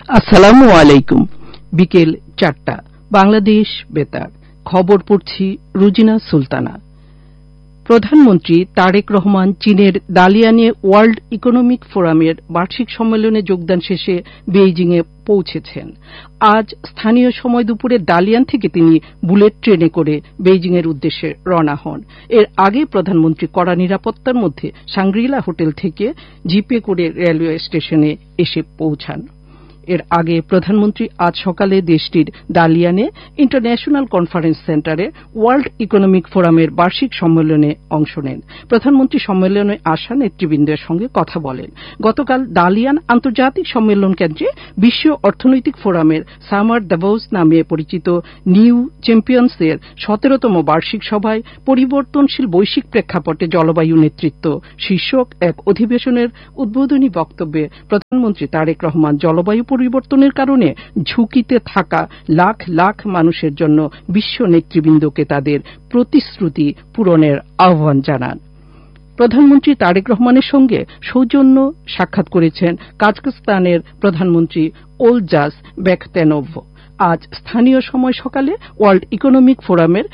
আসসালামু আলাইকুম। বিকেল ৪টা বাংলাদেশ বেতার খবর পড়ছি রুজিনা সুলতানা। প্রধানমন্ত্রী তারেক রহমান চীনের দালিয়ানে ওয়ার্ল্ড ইকোনমিক ফোরামের বার্ষিক সম্মেলনে যোগদান শেষে বেইজিংয়ে পৌঁছেছেন। আজ স্থানীয় সময় দুপুরে দালিয়ান থেকে তিনি বুলেট ট্রেনে করে বেইজিংয়ের উদ্দেশ্যে রওনা হন। এর আগে প্রধানমন্ত্রী কড়া নিরাপত্তার মধ্যে সাংগ্রিলা হোটেল থেকে জিপে করে রেলওয়ে স্টেশনে এসে পৌঁছান। এর আগে প্রধানমন্ত্রী আজ সকালে দেশটির দালিয়ানে ইন্টারন্যাশনাল কনফারেন্স সেন্টারে ওয়ার্ল্ড ইকোনমিক ফোরামের বার্ষিক সম্মেলনে অংশ নেন। প্রধানমন্ত্রী সম্মেলনে আসা নেতৃবৃন্দের সঙ্গে কথা বলেন। গতকাল দালিয়ান আন্তর্জাতিক সম্মেলন কেন্দ্রে বিশ্ব অর্থনৈতিক ফোরামের সামার দাভোস নামে পরিচিত নিউ চ্যাম্পিয়ন্সের ১৭তম বার্ষিক সভায় পরিবর্তনশীল বৈশ্বিক প্রেক্ষাপটে জলবায়ু নেতৃত্ব শীর্ষক এক অধিবেশনের উদ্বোধনী বক্তব্যে প্রধানমন্ত্রী তারেক রহমান জলবায়ু পরিবর্তনের কারণে ঝুঁকিতে থাকা লাখ লাখ মানুষের জন্য বিশ্ব নেতৃবৃন্দকে তাদের প্রতিশ্রুতি পূরণের আহ্বান জানান। প্রধানমন্ত্রী তারেক রহমানের সঙ্গে সৌজন্য সাক্ষাৎ করেছেন কাজাখস্তানের প্রধানমন্ত্রী ওলজাস বেখতেনভ। আজ স্থানীয় সময় সকালে ওয়ার্ল্ড ইকোনমিক ফোরামের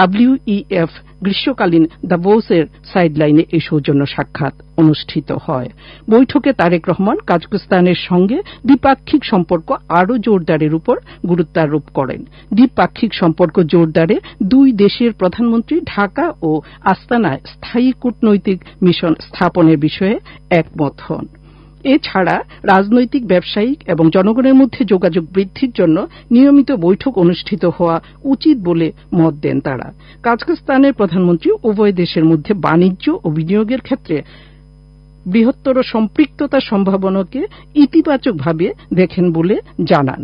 WEF গ্রীষ্মকালীন দাভোসের সাইডলাইনে এই সৌজন্য সাক্ষাৎ অনুষ্ঠিত হয়। বৈঠকে তারেক রহমান কাজাখস্তানের সঙ্গে দ্বিপাক্ষিক সম্পর্ক আরও জোরদারের উপর গুরুত্বারোপ করেন। দ্বিপাক্ষিক সম্পর্ক জোরদারে দুই দেশের প্রধানমন্ত্রী ঢাকা ও আস্তানায় স্থায়ী কূটনৈতিক মিশন স্থাপনের বিষয়ে একমত হন। এছাড়া রাজনৈতিক, ব্যবসায়িক এবং জনগণের মধ্যে যোগাযোগ বৃদ্ধির জন্য নিয়মিত বৈঠক অনুষ্ঠিত হওয়া উচিত বলে মত দেন তারা। কাজাখস্তানের প্রধানমন্ত্রী উভয় দেশের মধ্যে বাণিজ্য ও বিনিয়োগের ক্ষেত্রে বৃহত্তর সম্পৃক্ততার সম্ভাবনাকে ইতিবাচকভাবে দেখেন বলে জানান।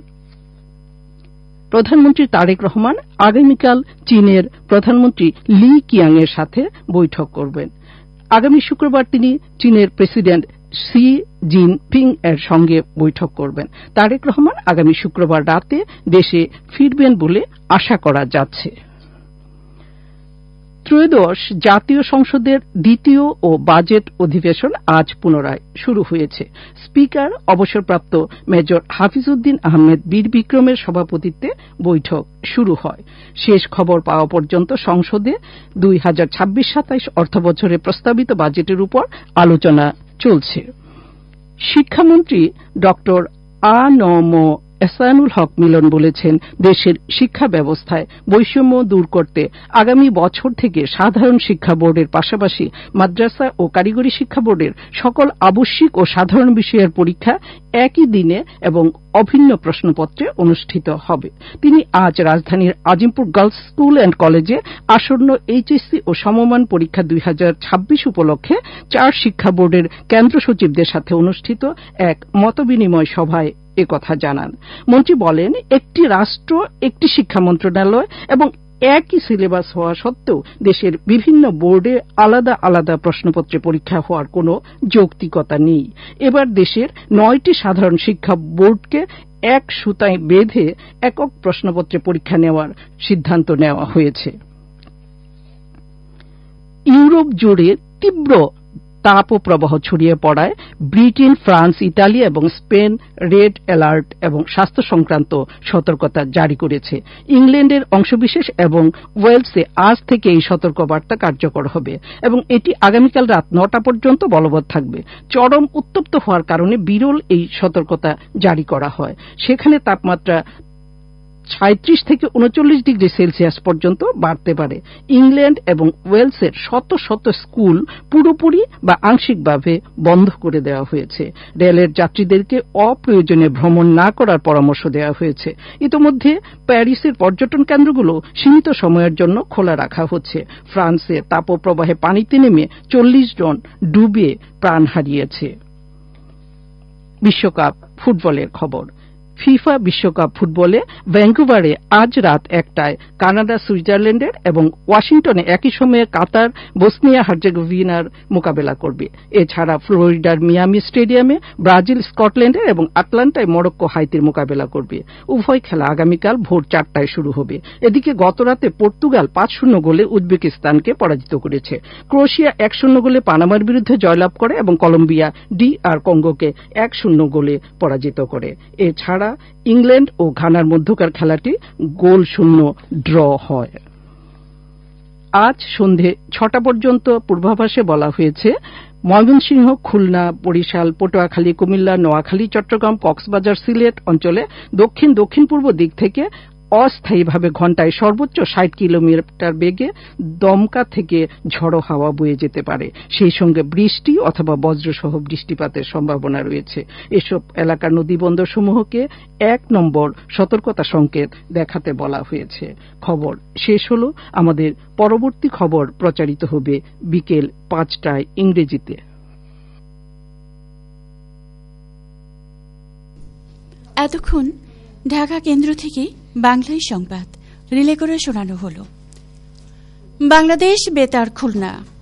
প্রধানমন্ত্রী তারেক রহমান আগামীকাল চীনের প্রধানমন্ত্রী লি কিয়াংয়ের সাথে বৈঠক করবেন। আগামী শুক্রবার তিনি চীনের প্রেসিডেন্ট শি জিনপিং এর সঙ্গে বৈঠক করবেন। তারেক রহমান আগামী শুক্রবার রাতে দেশে ফিরবেন বলে আশা করা যাচ্ছে। ত্রয়োদশ জাতীয় সংসদের দ্বিতীয় ও বাজেট অধিবেশন আজ পুনরায় শুরু হয়েছে। স্পিকার অবসরপ্রাপ্ত মেজর হাফিজউদ্দিন আহমেদ বীর বিক্রমের সভাপতিত্বে বৈঠক শুরু হয়। শেষ খবর পাওয়া পর্যন্ত সংসদে 2026-27 অর্থবছরে প্রস্তাবিত বাজেটের উপর আলোচনা চলছে। শিক্ষামন্ত্রী ডক্টর আ.ন.ম এহসানুল হক মিলন বলেছেন, দেশের শিক্ষা ব্যবস্থায় বৈষম্য দূর করতে আগামী বছর থেকে সাধারণ শিক্ষা বোর্ডের পাশাপাশি মাদ্রাসা ও কারিগরি শিক্ষা বোর্ডের সকল আবশ্যিক ও সাধারণ বিষয়ের পরীক্ষা একই দিনে এবং অভিন্ন প্রশ্নপত্রে অনুষ্ঠিত হবে। তিনি আজ রাজধানীর আজিমপুর গার্লস স্কুল অ্যান্ড কলেজে আসন্ন এইচএসসি ও সমমান পরীক্ষা 2026 উপলক্ষে 4 শিক্ষা বোর্ডের কেন্দ্র সচিবদের সাথে অনুষ্ঠিত এক মতবিনিময় সভায় একথা জানান। মন্ত্রী বলেন, একটি রাষ্ট্র, একটি শিক্ষা মন্ত্রণালয় এবং একই সিলেবাস হওয়া সত্ত্বেও দেশের বিভিন্ন বোর্ডে আলাদা আলাদা প্রশ্নপত্রে পরীক্ষা হওয়ার কোনো যৌক্তিকতা নেই। এবার দেশের 9টি সাধারণ শিক্ষা বোর্ডকে এক সুতায় বেঁধে একক প্রশ্নপত্রে পরীক্ষা নেওয়ার সিদ্ধান্ত নেওয়া হয়েছে। ইউরোপ জুড়ে তীব্র তাপপ্রবাহ ছড়িয়ে পড়ায় ব্রিটেন, ফ্রান্স, ইতালি এবং স্পেন রেড অ্যালার্ট এবং স্বাস্থ্য সংক্রান্ত সতর্কতা জারি করেছে। ইংল্যান্ডের অংশবিশেষ এবং ওয়েলসে আজ থেকে এই সতর্কবার্তা কার্যকর হবে এবং এটি আগামীকাল রাত 9টা পর্যন্ত বলবৎ থাকবে। চরম উত্তপ্ত হওয়ার কারণে বিরল এই সতর্কতা জারি করা হয়। সেখানে তাপমাত্রা 36 থেকে 39 ডিগ্রি সেলসিয়াস পর্যন্ত বাড়তে পারে। ইংল্যান্ড এবং ওয়েলসের শত শত স্কুল পুরোপুরি বা আংশিকভাবে বন্ধ করে দেওয়া হয়েছে। রেলের যাত্রীদেরকে অপ্রয়োজনে ভ্রমণ না করার পরামর্শ দেওয়া হয়েছে। ইতোমধ্যে প্যারিসের পর্যটন কেন্দ্রগুলো সীমিত সময়ের জন্য খোলা রাখা হচ্ছে। ফ্রান্সে তাপপ্রবাহে পানিতে নেমে 40 জন ডুবে প্রাণ হারিয়েছে। বিশ্বকাপ ফুটবলের খবর। ফিফা বিশ্বকাপ ফুটবলে ভ্যাঙ্কুভারে আজ রাত 1টায় কানাডা সুইজারল্যান্ডের এবং ওয়াশিংটনে একই সময়ে কাতার বসনিয়া হার্জেগোভিনার মোকাবেলা করবে। এছাড়া ফ্লোরিডার মিয়ামি স্টেডিয়ামে ব্রাজিল স্কটল্যান্ডের এবং আটলান্টায় মরক্কো হাইতির মোকাবেলা করবে। উভয় খেলা আগামীকাল ভোর 4টায় শুরু হবে। এদিকে গতরাতে পর্তুগাল 5-0 গোলে উজবেকিস্তানকে পরাজিত করেছে। ক্রোয়েশিয়া 1-0 গোলে পানামার বিরুদ্ধে জয়লাভ করে এবং কলম্বিয়া DR কঙ্গোকে 1-0 গোলে পরাজিত করে। এছাড়া ইংল্যান্ড ও ঘানার মধ্যকার খেলাটি গোলশূন্য ড্র হয়। আজ সন্ধে 6টা পর্যন্ত পূর্বাভাসে বলা হয়েছে ময়মনসিংহ, খুলনা, বরিশাল, পটুয়াখালী, কুমিল্লা, নোয়াখালী, চট্টগ্রাম, কক্সবাজার, সিলেট অঞ্চলে দক্ষিণ দক্ষিণ-পূর্ব দিক থেকে অস্থায়ীভাবে ঘণ্টায় সর্বোচ্চ 60 কিলোমিটার বেগে দমকা থেকে ঝড়ো হাওয়া বয়ে যেতে পারে। সেই সঙ্গে বৃষ্টি অথবা বজ্রসহ বৃষ্টিপাতের সম্ভাবনা রয়েছে। এসব এলাকার নদীবন্দরসমূহকে 1 নম্বর সতর্কতা সংকেত দেখাতে বলা হয়েছে। খবর শেষ হলো। আমাদের পরবর্তী খবর প্রচারিত হবে বিকেল 5টায় ইংরেজিতে। এতক্ষণ ঢাকা কেন্দ্র থেকে বাংলায় সংবাদ রিলে করে শোনানো হল। বাংলাদেশ বেতার খুলনা।